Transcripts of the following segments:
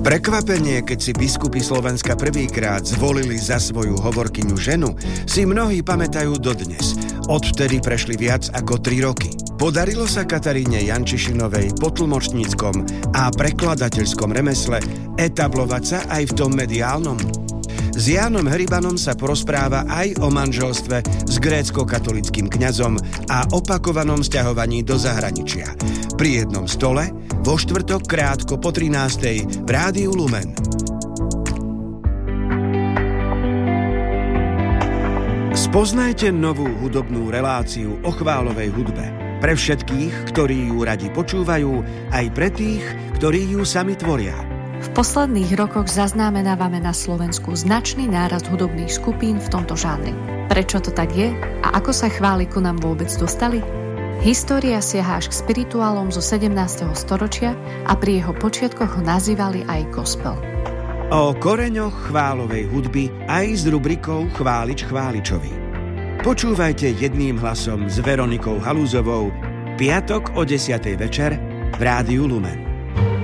Prekvapenie, keď si biskupy Slovenska prvýkrát zvolili za svoju hovorkyňu ženu, si mnohí pamätajú dodnes. Odvtedy prešli viac ako 3 roky. Podarilo sa Kataríne Jančišinovej po tlmočníckom a prekladateľskom remesle etablovať sa aj v tom mediálnom. S Jánom Hribanom sa porozpráva aj o manželstve s grécko-katolickým kňazom a opakovanom sťahovaní do zahraničia. Pri jednom stole, vo štvrtok krátko po 13:00 v Rádiu Lumen. Spoznajte novú hudobnú reláciu o chválovej hudbe. Pre všetkých, ktorí ju radi počúvajú, aj pre tých, ktorí ju sami tvoria. V posledných rokoch zaznamenávame na Slovensku značný nárast hudobných skupín v tomto žánri. Prečo to tak je a ako sa chvály ku nám vôbec dostali? História siaha až k spirituálom zo 17. storočia a pri jeho počiatkoch ho nazývali aj gospel. O koreňoch chválovej hudby aj s rubrikou Chválič chváličovi. Počúvajte jedným hlasom s Veronikou Halúzovou piatok o 10:00 večer v Rádiu Lumen.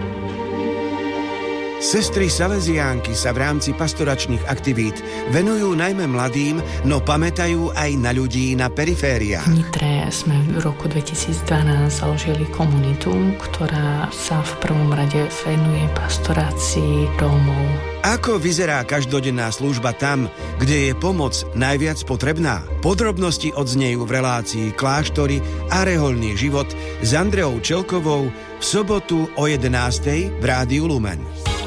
Sestry Salesiánky sa v rámci pastoračných aktivít venujú najmä mladým, no pamätajú aj na ľudí na perifériách. V Nitre sme v roku 2012 založili komunitu, ktorá sa v prvom rade venuje pastorácii Rómov. Ako vyzerá každodenná služba tam, kde je pomoc najviac potrebná? Podrobnosti odznejú v relácii Kláštory a rehoľný život s Andreou Čelkovou v sobotu o 11:00 v Rádiu Lumen.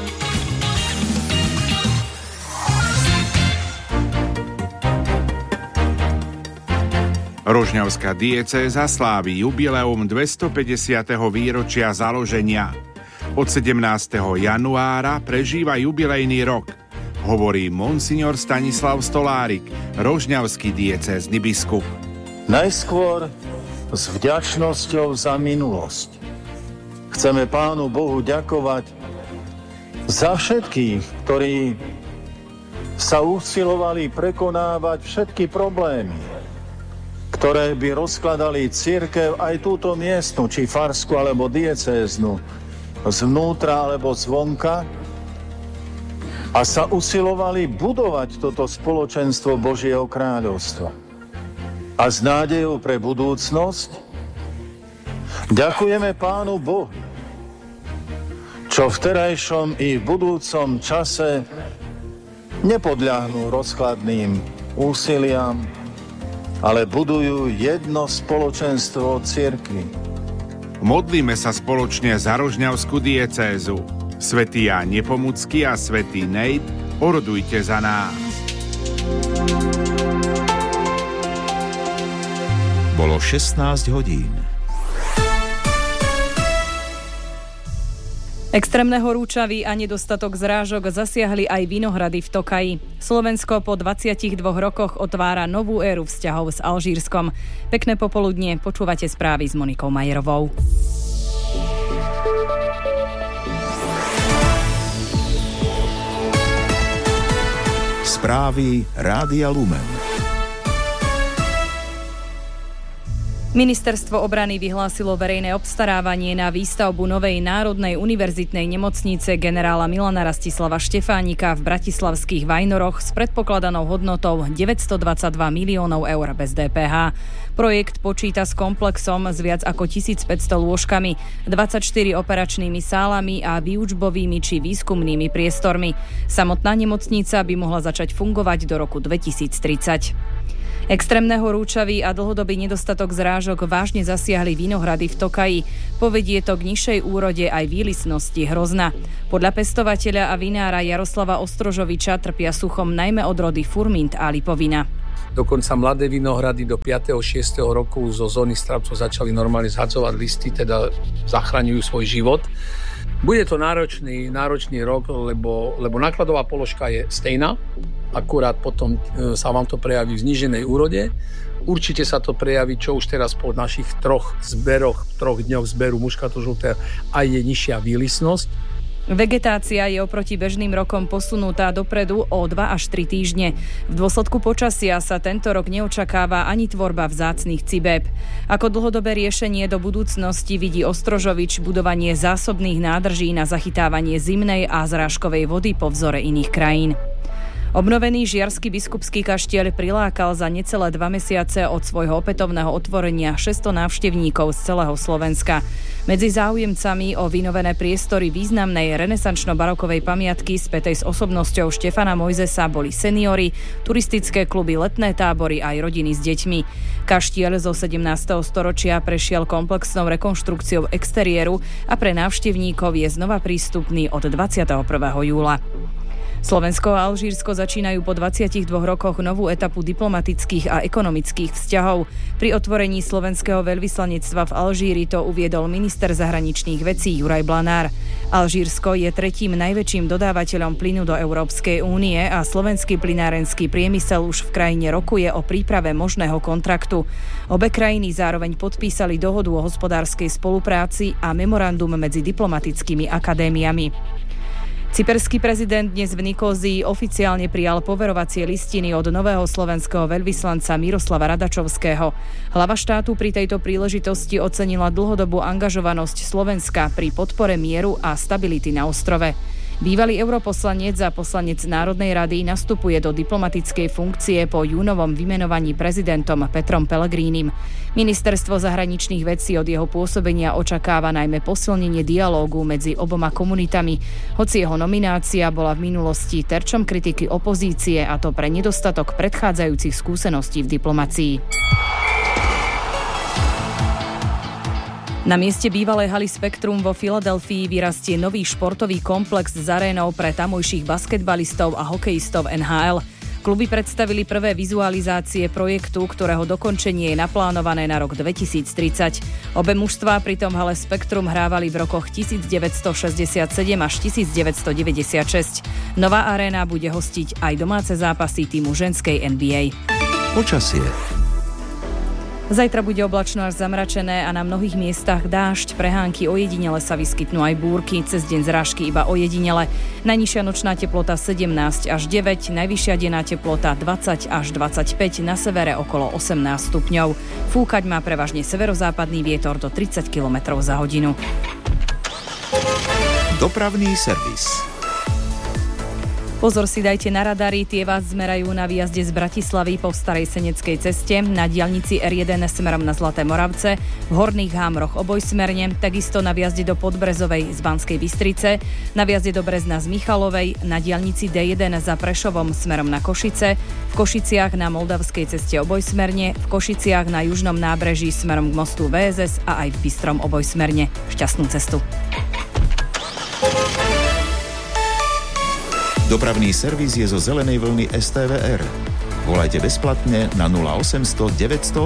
Rožňavská diecéza slávi jubileum 250. výročia založenia. Od 17. januára prežíva jubilejný rok, hovorí monsignor Stanislav Stolárik, rožňavský diecézny biskup. Najskôr s vďačnosťou za minulosť. Chceme Pánu Bohu ďakovať za všetkých, ktorí sa usilovali prekonávať všetky problémy, ktoré by rozkladali cirkev, aj túto miestnu, či farskú alebo diecéznu, zvnútra alebo zvonka, a sa usilovali budovať toto spoločenstvo Božieho kráľovstva. A s nádejou pre budúcnosť ďakujeme Pánu Bohu, čo v terajšom i v budúcom čase nepodľahnú rozkladným úsiliam, ale budujú jedno spoločenstvo cirkvi. Modlíme sa spoločne za rožňavskú diecézu. Svätý Ján Nepomucký a svätý Nejt, orodujte za nás. Bolo 16 hodín. Extrémne horúčavy a nedostatok zrážok zasiahli aj Vinohrady v Tokaji. Slovensko po 22 rokoch otvára novú éru vzťahov s Alžírskom. Pekné popoludnie, počúvate správy s Monikou Majerovou. Správy Rádia Lumen. Ministerstvo obrany vyhlásilo verejné obstarávanie na výstavbu novej Národnej univerzitnej nemocnice generála Milana Rastislava Štefánika v bratislavských Vajnoroch s predpokladanou hodnotou 922 miliónov eur bez DPH. Projekt počíta s komplexom s viac ako 1500 lôžkami, 24 operačnými sálami a výučbovými či výskumnými priestormi. Samotná nemocnica by mohla začať fungovať do roku 2030. Extrémne horúčavy a dlhodobý nedostatok zrážok vážne zasiahli Vinohrady v Tokaji. Povedie to k nižšej úrode aj výlisnosti hrozna. Podľa pestovateľa a vinára Jaroslava Ostrožoviča trpia suchom najmä odrody furmint a lipovina. Dokonca mladé vinohrady do 5. 6. roku zo zóny stravcov začali normálne zhadzovať listy, teda zachraňujú svoj život. Bude to náročný rok, lebo nákladová položka je stejná, akurát potom sa vám to prejaví v zníženej úrode. Určite sa to prejaví, čo už teraz po našich troch dňoch zberu muškatožlutého, aj je nižšia výlisnosť. Vegetácia je oproti bežným rokom posunutá dopredu o 2 až 3 týždne. V dôsledku počasia sa tento rok neočakáva ani tvorba vzácnych cibéb. Ako dlhodobé riešenie do budúcnosti vidí Ostrožovič budovanie zásobných nádrží na zachytávanie zimnej a zrážkovej vody po vzore iných krajín. Obnovený Žiarsky biskupský kaštieľ prilákal za necelé 2 mesiace od svojho opätovného otvorenia 600 návštevníkov z celého Slovenska. Medzi záujemcami o vynovené priestory významnej renesančno-barokovej pamiatky spätej s osobnosťou Štefana Mojzesa boli seniori, turistické kluby, letné tábory aj rodiny s deťmi. Kaštieľ zo 17. storočia prešiel komplexnou rekonštrukciou exteriéru a pre návštevníkov je znova prístupný od 21. júla. Slovensko a Alžírsko začínajú po 22 rokoch novú etapu diplomatických a ekonomických vzťahov. Pri otvorení slovenského veľvyslanectva v Alžíri to uviedol minister zahraničných vecí Juraj Blanár. Alžírsko je tretím najväčším dodávateľom plynu do Európskej únie a slovenský plynárenský priemysel už v krajine rokuje o príprave možného kontraktu. Obe krajiny zároveň podpísali dohodu o hospodárskej spolupráci a memorandum medzi diplomatickými akadémiami. Cyperský prezident dnes v Nikózii oficiálne prijal poverovacie listiny od nového slovenského veľvyslanca Miroslava Radačovského. Hlava štátu pri tejto príležitosti ocenila dlhodobú angažovanosť Slovenska pri podpore mieru a stability na ostrove. Bývalý europoslanec a poslanec Národnej rady nastupuje do diplomatickej funkcie po júnovom vymenovaní prezidentom Petrom Pellegrínim. Ministerstvo zahraničných vecí od jeho pôsobenia očakáva najmä posilnenie dialógu medzi oboma komunitami, hoci jeho nominácia bola v minulosti terčom kritiky opozície, a to pre nedostatok predchádzajúcich skúseností v diplomácii. Na mieste bývalej haly Spektrum vo Filadelfii vyrastie nový športový komplex s arénou pre tamojších basketbalistov a hokejistov NHL. Kluby predstavili prvé vizualizácie projektu, ktorého dokončenie je naplánované na rok 2030. Obe mužstvá pritom v hale Spektrum hrávali v rokoch 1967 až 1996. Nová aréna bude hostiť aj domáce zápasy týmu ženskej NBA. Počasie. Zajtra bude oblačno až zamračené a na mnohých miestach dážď, prehánky, ojedinele sa vyskytnú aj búrky, cez deň zrážky iba ojedinele. Najnižšia nočná teplota 17 až 9, najvyššia denná teplota 20 až 25, na severe okolo 18 stupňov. Fúkať má prevažne severozápadný vietor do 30 km za hodinu. Dopravný servis. Pozor si dajte na radary, tie vás zmerajú na výjazde z Bratislavy po Starej Seneckej ceste, na diaľnici R1 smerom na Zlaté Moravce, v Horných Hámroch obojsmerne, takisto na výjazde do Podbrezovej z Banskej Bystrice, na výjazde do Brezna z Michalovej, na diaľnici D1 za Prešovom smerom na Košice, v Košiciach na Moldavskej ceste obojsmerne, v Košiciach na južnom nábreží smerom k mostu VSS a aj v Bystrom obojsmerne. Šťastnú cestu. Dopravný servis je zo zelenej vlny STVR. Volajte bezplatne na 0800 900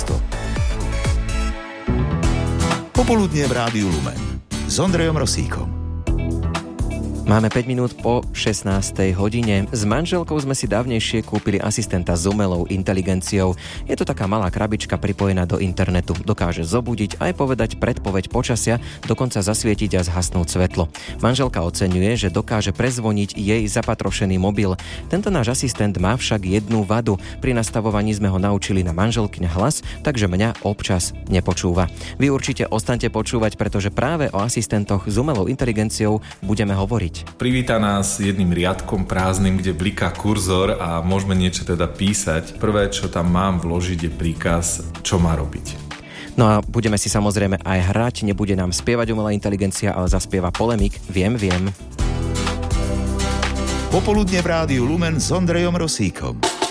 800. Popoludnie v Rádiu Lumen s Ondrejom Rosíkom. Máme 5 minút po 16. hodine. S manželkou sme si dávnejšie kúpili asistenta s umelou inteligenciou. Je to taká malá krabička pripojená do internetu. Dokáže zobudiť aj povedať predpoveď počasia, dokonca zasvietiť a zhasnúť svetlo. Manželka oceňuje, že dokáže prezvoniť jej zapatrošený mobil. Tento náš asistent má však jednu vadu. Pri nastavovaní sme ho naučili na manželkyň hlas, takže mňa občas nepočúva. Vy určite ostaňte počúvať, pretože práve o asistentoch s umelou inteligenciou budeme hovoriť. Privíta nás jedným riadkom prázdnym, kde bliká kurzor a môžeme niečo teda písať. Prvé, čo tam mám vložiť, je príkaz, čo má robiť. No a budeme si samozrejme aj hrať, nebude nám spievať umelá inteligencia, ale zaspieva polemik Viem. Popoludne v Rádiu Lumen s Ondrejom Rosíkom.